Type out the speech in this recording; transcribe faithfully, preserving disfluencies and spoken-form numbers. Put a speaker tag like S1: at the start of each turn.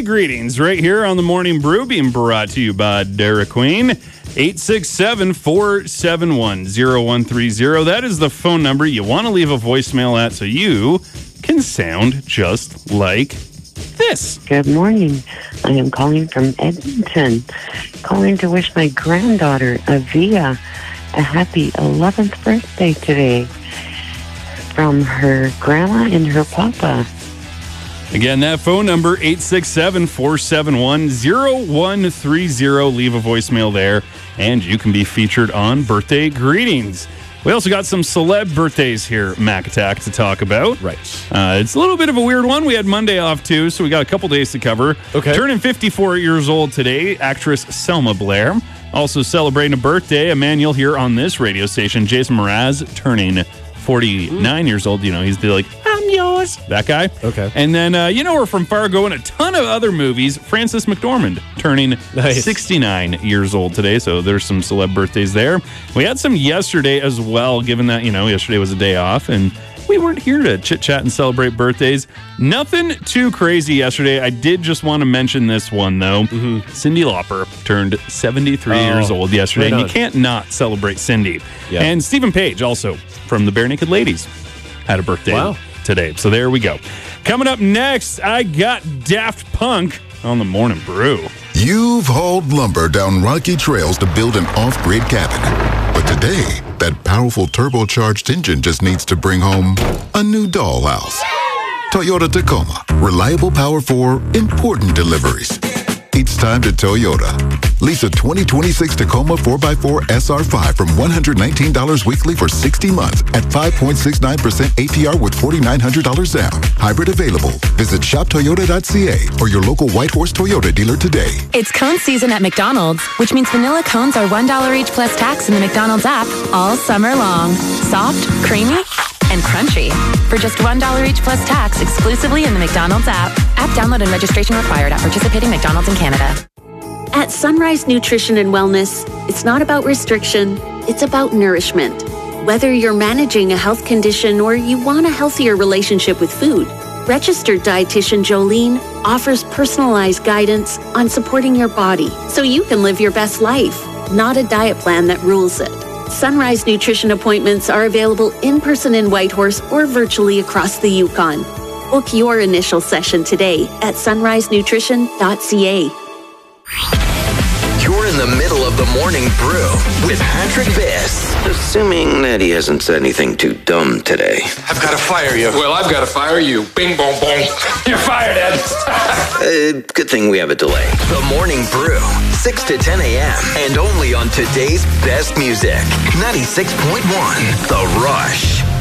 S1: greetings right here on the Morning Brew, being brought to you by Dairy Queen. eight six seven, four seven one, zero one three zero. That is the phone number you want to leave a voicemail at so you can sound just like this.
S2: Good morning. I am calling from Edmonton, calling to wish my granddaughter, Avia, a happy eleventh birthday today from her grandma and her papa.
S1: Again, that phone number, eight six seven, four seven one, zero one three zero. Leave a voicemail there, and you can be featured on Birthday Greetings. We also got some celeb birthdays here, Mac Attack, to talk about.
S3: Right.
S1: Uh, it's a little bit of a weird one. We had Monday off, too, so we got a couple days to cover.
S3: Okay.
S1: Turning fifty-four years old today, actress Selma Blair. Also celebrating a birthday, a man you'll hear on this radio station, Jason Mraz, turning forty-nine mm. years old. You know, he's the, like, I'm yours, that guy.
S3: Okay.
S1: And then, uh, you know her from Fargo and a ton of other movies, Frances McDormand, turning
S3: nice.
S1: sixty-nine years old today. So there's some celeb birthdays there. We had some yesterday as well, given that, you know, yesterday was a day off and we weren't here to chit chat and celebrate birthdays. Nothing too crazy yesterday. I did just want to mention this one, though. Mm-hmm. Cyndi Lauper turned seventy-three oh, years old yesterday, and you can't not celebrate Cyndi. Yeah. And Stephen Page, also from the Bare Naked Ladies, had a birthday wow. today. So there we go. Coming up next, I got Daft Punk on the Morning Brew.
S4: You've hauled lumber down rocky trails to build an off-grid cabin. But today, that powerful turbocharged engine just needs to bring home a new dollhouse. Toyota Tacoma. Reliable power for important deliveries. It's time to Toyota. Lease a twenty twenty-six Tacoma four by four S R five from one hundred nineteen dollars weekly for sixty months at five point six nine percent A P R with four thousand nine hundred dollars down. Hybrid available. Visit shop toyota dot c a or your local Whitehorse Toyota dealer today.
S5: It's cone season at McDonald's, which means vanilla cones are one dollar each plus tax in the McDonald's app all summer long. Soft, creamy, and crunchy. For just one dollar each plus tax exclusively in the McDonald's app. App download and registration required at participating McDonald's in Canada.
S6: At Sunrise Nutrition and Wellness, it's not about restriction, it's about nourishment. Whether you're managing a health condition or you want a healthier relationship with food, registered dietitian Jolene offers personalized guidance on supporting your body so you can live your best life, not a diet plan that rules it. Sunrise Nutrition appointments are available in person in Whitehorse or virtually across the Yukon. Book your initial session today at sunrise nutrition dot c a.
S7: You're in the middle of the Morning Brew with Patrick Viss. Assuming that he hasn't said anything too dumb today.
S8: I've got to fire you.
S9: Well, I've got to fire you. Bing, bong, bong. You're fired, Ed.
S7: uh, good thing we have a delay. The Morning Brew, six to ten a.m. and only on today's best music. ninety-six point one, The Rush.